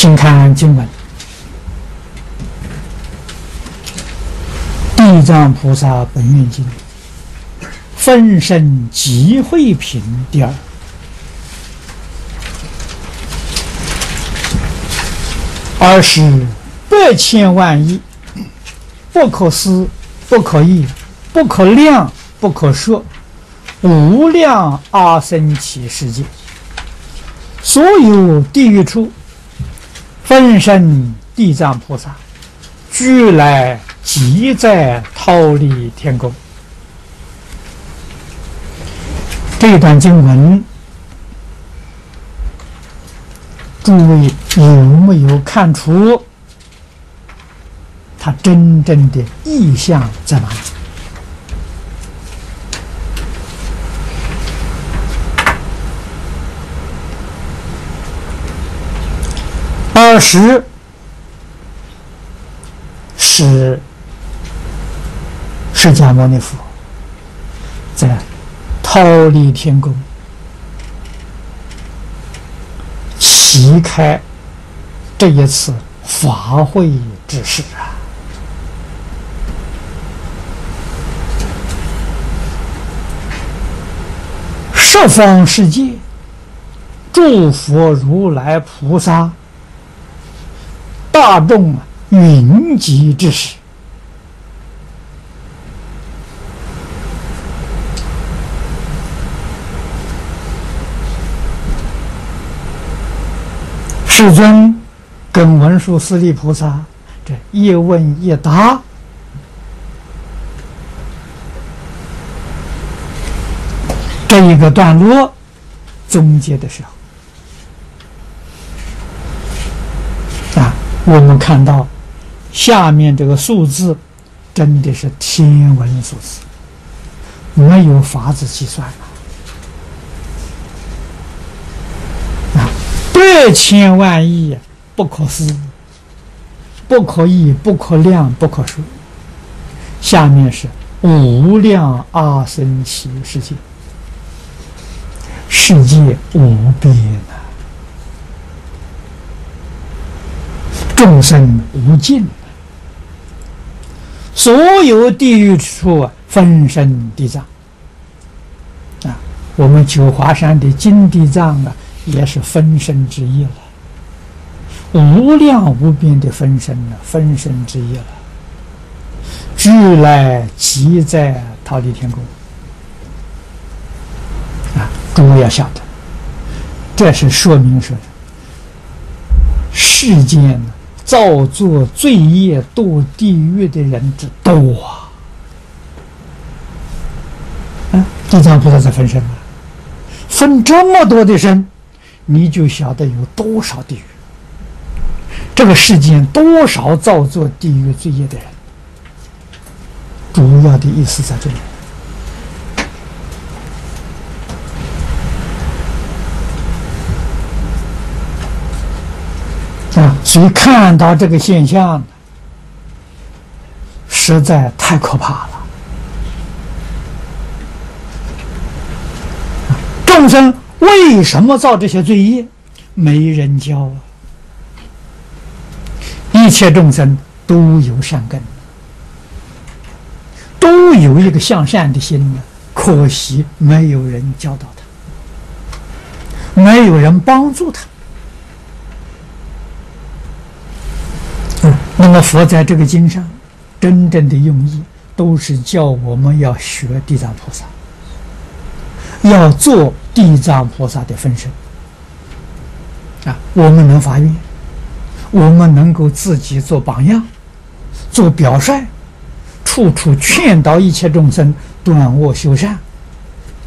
请看经文：地藏菩萨本愿经分身集会品第二。28千万亿，不可思，不可议，不可量，不可说，无量阿僧祇世界，所有地狱处，分身地藏菩萨，俱来即在忉利天宫。这段经文，诸位有没有看出它真正的意象在哪里？20是释迦牟尼佛在忉利天宫启开这一次法会之事啊！十方世界诸佛如来菩萨大众云集之时，世尊跟文殊师利菩萨这一问一答，这一个段落终结的时候啊，我们看到下面这个数字真的是天文数字，没有法子计算啊！8千万亿，不可思，不可议，不可量，不可说。下面是无量阿僧祇世界，世界无边啊，众生无尽，所有地狱处分身地藏啊！我们九华山的金地藏啊，也是分身之一了，无量无边的分身了，分身之一了，俱来即在忉利天宫啊！诸位要晓得，这是说明说世间造作罪业堕地狱的人之多啊！地藏菩萨在分身啊，分这么多的身，你就晓得有多少地狱，这个世间多少造作地狱罪业的人，主要的意思在这里啊！所以看到这个现象，实在太可怕了。众生为什么造这些罪业？没人教啊！一切众生都有善根，都有一个向善的心呢，可惜没有人教导他，没有人帮助他。那么佛在这个经上真正的用意，都是叫我们要学地藏菩萨，要做地藏菩萨的分身啊！我们能发愿，我们能够自己做榜样，做表率，处处劝导一切众生断恶修善，